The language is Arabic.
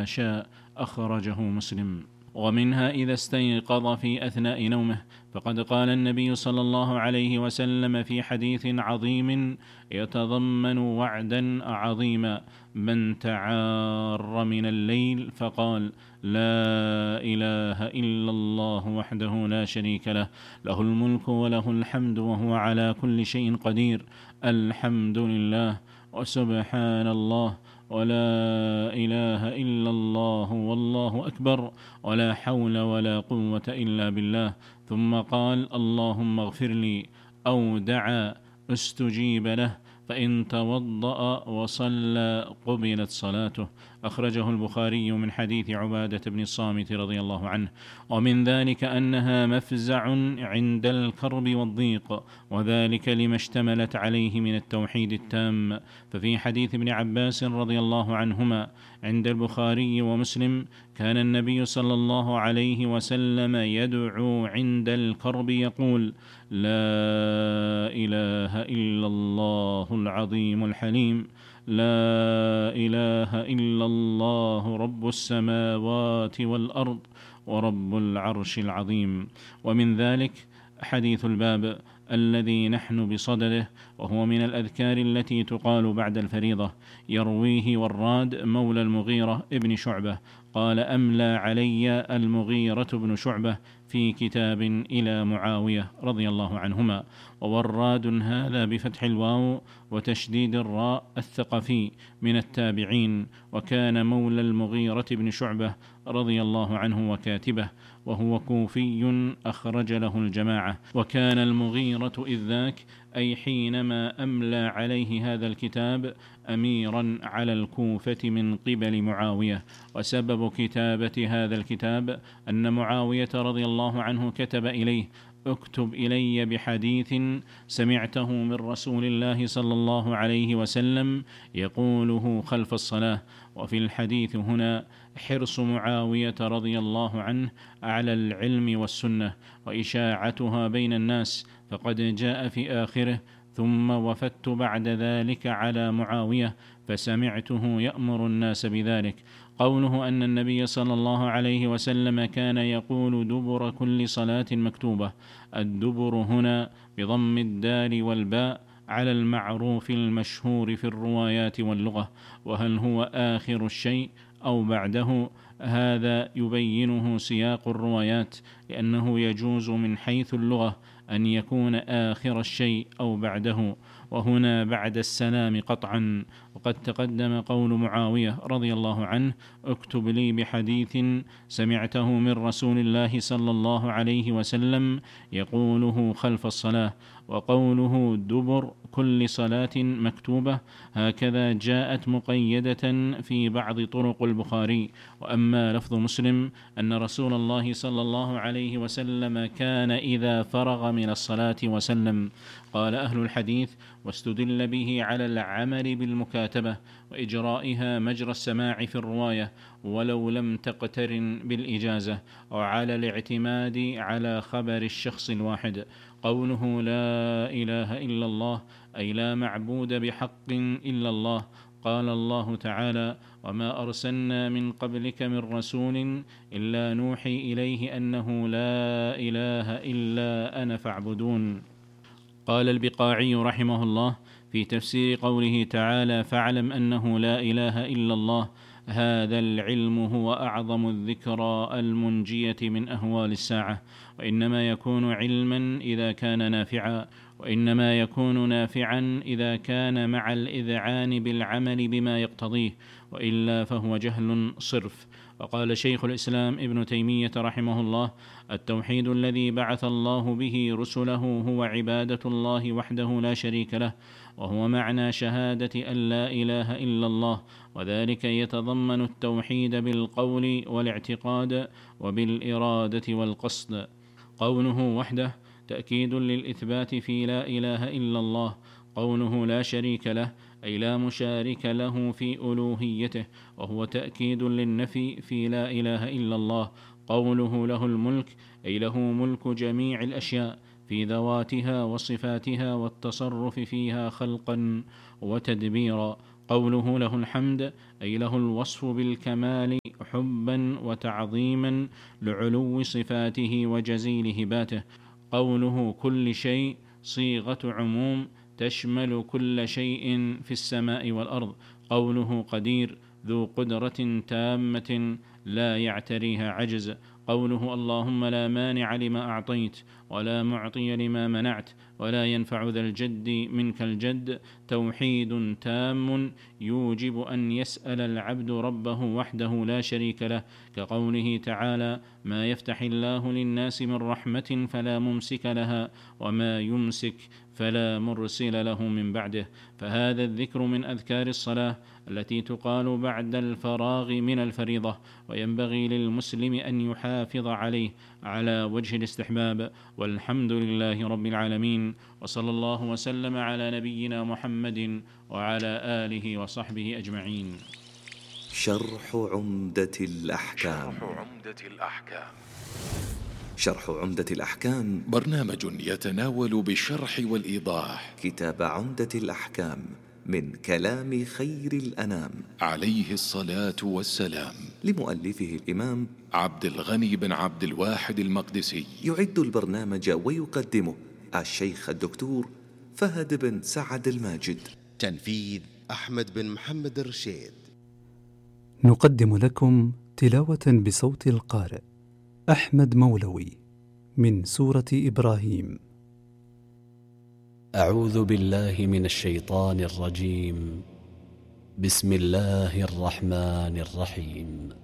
ما شاء. أخرجه مسلم. ومنها إذا استيقظ في أثناء نومه، فقد قال النبي صلى الله عليه وسلم في حديث عظيم يتضمن وعدا عظيما: من تعار من الليل فقال: لا إله إلا الله وحده لا شريك له، له الملك وله الحمد وهو على كل شيء قدير، الحمد لله وسبحان الله ولا إله إلا الله والله أكبر ولا حول ولا قوة إلا بالله، ثم قال: اللهم اغفر لي، أو دعا استجيب له، فإن توضأ وصلى قبلت صلاته. أخرجه البخاري من حديث عبادة بن الصامت رضي الله عنه. ومن ذلك أنها مفزع عند الكرب والضيق، وذلك لما اشتملت عليه من التوحيد التام. ففي حديث ابن عباس رضي الله عنهما عند البخاري ومسلم: كان النبي صلى الله عليه وسلم يدعو عند الكرب يقول: لا إله إلا الله العظيم الحليم، لا إله إلا الله رب السماوات والأرض ورب العرش العظيم. ومن ذلك حديث الباب الذي نحن بصدده، وهو من الأذكار التي تقال بعد الفريضة. يرويه وراد مولى المغيرة ابن شعبة قال: أملى علي المغيرة بن شعبة في كتاب إلى معاوية رضي الله عنهما. ووراد هذا بفتح الواو وتشديد الراء الثقفي من التابعين، وكان مولى المغيرة بن شعبة رضي الله عنه وكاتبه، وهو كوفي أخرج له الجماعة. وكان المغيرة إذ ذاك، أي حينما أملى عليه هذا الكتاب، أميرا على الكوفة من قبل معاوية. وسبب كتابة هذا الكتاب أن معاوية رضي الله عنه كتب إليه: اكتب إلي بحديث سمعته من رسول الله صلى الله عليه وسلم يقوله خلف الصلاة. وفي الحديث هنا حرص معاوية رضي الله عنه على العلم والسنة وإشاعتها بين الناس، فقد جاء في آخره: ثم وفدت بعد ذلك على معاوية فسمعته يأمر الناس بذلك. قوله أن النبي صلى الله عليه وسلم كان يقول دبر كل صلاة مكتوبة، الدبر هنا بضم الدال والباء على المعروف المشهور في الروايات واللغة. وهل هو آخر الشيء أو بعده؟ هذا يبينه سياق الروايات، لأنه يجوز من حيث اللغة أن يكون آخر الشيء أو بعده، وهنا بعد السلام قطعا. وقد تقدم قول معاوية رضي الله عنه: اكتب لي بحديث سمعته من رسول الله صلى الله عليه وسلم يقوله خلف الصلاة. وقوله دبر كل صلاة مكتوبة هكذا جاءت مقيدة في بعض طرق البخاري. وأما لفظ مسلم أن رسول الله صلى الله عليه وسلم كان إذا فرغ من الصلاة وسلم. قال أهل الحديث: واستدل به على العمل بالمكاتبة وإجرائها مجرى السماع في الرواية ولو لم تقترن بالإجازة، وعلى الاعتماد على خبر الشخص الواحد. قوله لا إله إلا الله أي لا معبود بحق إلا الله. قال الله تعالى: وما أرسلنا من قبلك من رسول إلا نوحي إليه أنه لا إله إلا أنا فاعبدون. قال البقاعي رحمه الله في تفسير قوله تعالى: فاعلم أنه لا إله إلا الله، هذا العلم هو أعظم الذكرى المنجية من أهوال الساعة، وإنما يكون علما إذا كان نافعا، وإنما يكون نافعا إذا كان مع الإذعان بالعمل بما يقتضيه، وإلا فهو جهل صرف. وقال شيخ الإسلام ابن تيمية رحمه الله: التوحيد الذي بعث الله به رسله هو عبادة الله وحده لا شريك له، وهو معنى شهادة أن لا إله إلا الله، وذلك يتضمن التوحيد بالقول والاعتقاد وبالإرادة والقصد. قوله وحده تأكيد للإثبات في لا إله إلا الله. قوله لا شريك له أي لا مشارك له في ألوهيته، وهو تأكيد للنفي في لا إله إلا الله. قوله له الملك أي له ملك جميع الأشياء في ذواتها وصفاتها والتصرف فيها خلقا وتدبيرا. قوله له الحمد أي له الوصف بالكمال حبا وتعظيما لعلو صفاته وجزيل هباته. قوله كل شيء صيغة عموم تشمل كل شيء في السماء والأرض. قوله قدير ذو قدرة تامة لا يعتريها عجز. قوله اللهم لا مانع لما أعطيت ولا معطي لما منعت ولا ينفع ذا الجد منك الجد. توحيد تام يوجب أن يسأل العبد ربه وحده لا شريك له، كقوله تعالى ما يفتح الله للناس من رحمة فلا ممسك لها وما يمسك فلا مرسل له من بعده. فهذا الذكر من أذكار الصلاة التي تقال بعد الفراغ من الفريضة، وينبغي للمسلم أن يحافظ عليه على وجه الاستحباب. والحمد لله رب العالمين، وصلى الله وسلم على نبينا محمد وعلى آله وصحبه أجمعين. شرح عمدة الأحكام. شرح عمدة الأحكام برنامج يتناول بالشرح والإيضاح كتاب عمدة الأحكام من كلام خير الأنام عليه الصلاة والسلام، لمؤلفه الإمام عبد الغني بن عبد الواحد المقدسي. يعد البرنامج ويقدمه الشيخ الدكتور فهد بن سعد الماجد. تنفيذ أحمد بن محمد الرشيد. نقدم لكم تلاوة بصوت القارئ أحمد مولوي من سورة إبراهيم. أعوذ بالله من الشيطان الرجيم. بسم الله الرحمن الرحيم.